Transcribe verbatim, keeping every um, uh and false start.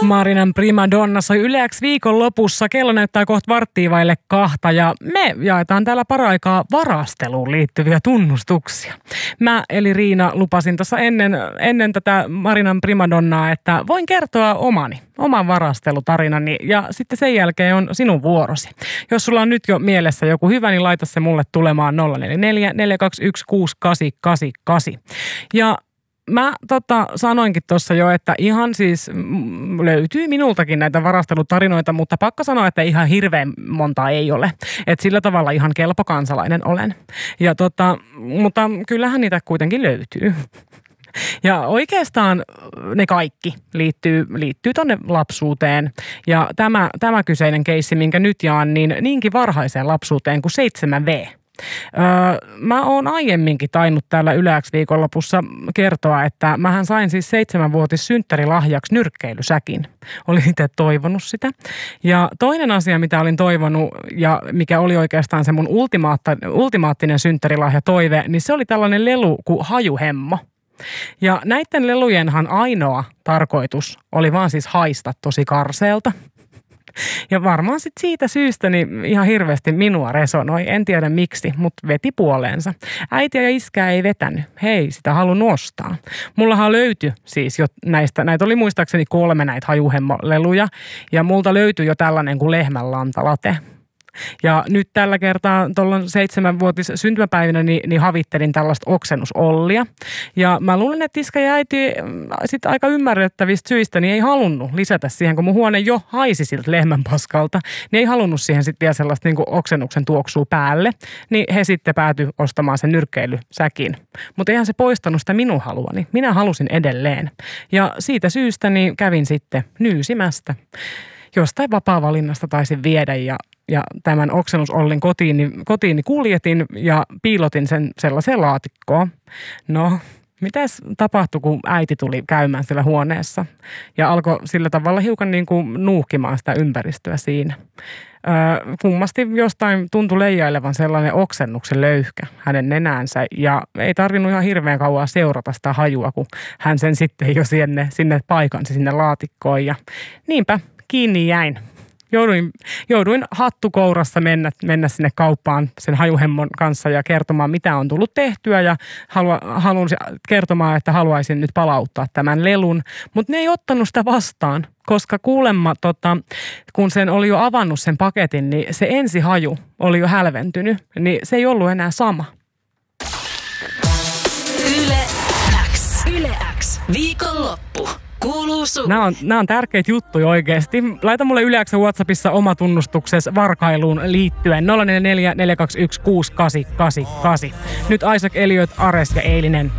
Marinan Primadonna soi Yle X viikon lopussa. Kello näyttää kohta varttia vaille kahta ja me jaetaan täällä paraikaa varasteluun liittyviä tunnustuksia. Mä eli Riina lupasin tuossa ennen, ennen tätä Marinan Primadonnaa, että voin kertoa omani, oman varastelutarinani ja sitten sen jälkeen on sinun vuorosi. Jos sulla on nyt jo mielessä joku hyvä, niin laita se mulle tulemaan nolla neljä neljä neljä kaksi yksi kuusi kahdeksan kahdeksan kahdeksan. Ja mä tota, sanoinkin tuossa jo, että ihan siis löytyy minultakin näitä varastelutarinoita, mutta pakko sanoa, että ihan hirveän montaa ei ole. Että sillä tavalla ihan kelpo kansalainen olen. Ja tota, mutta kyllähän niitä kuitenkin löytyy. Ja oikeastaan ne kaikki liittyy, liittyy tonne lapsuuteen. Ja tämä, tämä kyseinen keissi, minkä nyt jaan, niin niinkin varhaiseen lapsuuteen kuin seitsemän vuotta. Öö, mä oon aiemminkin tainnut täällä Yle X viikonlopussa kertoa, että mähän sain siis seitsemänvuotis synttärilahjaksi nyrkkeilysäkin. Olin itse toivonut sitä. Ja toinen asia, mitä olin toivonut ja mikä oli oikeastaan se mun ultimaattinen synttärilahja toive, niin se oli tällainen lelu kuin hajuhemmo. Ja näiden lelujenhan ainoa tarkoitus oli vaan siis haista tosi karseelta. Ja varmaan sitten siitä syystä niin ihan hirveästi minua resonoi. En tiedä miksi, mutta veti puoleensa. Äitiä ja iskää ei vetänyt. Hei, sitä halunnut ostaa. Mullahan löytyi siis jo näistä, näitä oli muistaakseni kolme näitä hajuhemmoleluja. Ja multa löytyi jo tällainen kuin lehmänlantalate. Ja nyt tällä kertaa tuolla seitsemänvuotis syntymäpäivinä niin, niin havittelin tällaista oksennusollia. Ja mä luulen, että iskä ja äiti sitten aika ymmärrettävistä syistä niin ei halunnut lisätä siihen, kun mun huone jo haisi siltä lehmänpaskalta, niin ei halunnut siihen sitten vielä sellaista niin kuin oksennuksen tuoksua päälle. Niin he sitten päätyi ostamaan sen nyrkkeilysäkin. Mutta eihän se poistanut sitä minun haluani. Minä halusin edelleen. Ja siitä syystä niin kävin sitten nyysimästä. Jostain vapaa-valinnasta taisin viedä ja Ja tämän oksennusollin kotiin, kotiin kuljetin ja piilotin sen sellaiseen laatikkoon. No, mitäs tapahtui, kun äiti tuli käymään siellä huoneessa ja alkoi sillä tavalla hiukan niin kuin nuuhkimaan sitä ympäristöä siinä. Öö, kummasti jostain tuntui leijailevan sellainen oksennuksen löyhkä hänen nenäänsä ja ei tarvinnut ihan hirveän kauan seurata sitä hajua, kun hän sen sitten jo sinne, sinne paikansi sinne laatikkoon ja niinpä kiinni jäin. Jouduin, jouduin hattukourassa mennä, mennä sinne kauppaan sen hajuhemmon kanssa ja kertomaan, mitä on tullut tehtyä ja halua, haluan kertomaan, että haluaisin nyt palauttaa tämän lelun. Mutta ne ei ottanut sitä vastaan, koska kuulemma, tota, kun sen oli jo avannut sen paketin, niin se ensihaju oli jo hälventynyt, niin se ei ollut enää sama. Yle X. Yle X. Viikonloppu. Kuuluu sulle. Nämä on, nämä on tärkeitä juttuja oikeasti. Laita mulle Yle X:n WhatsAppissa oma tunnustuksesi varkailuun liittyen nolla neljä neljä neljä kaksi yksi kuusi kahdeksan kahdeksan kahdeksan. Nyt Isaac Elliot, Ares ja Eilinen.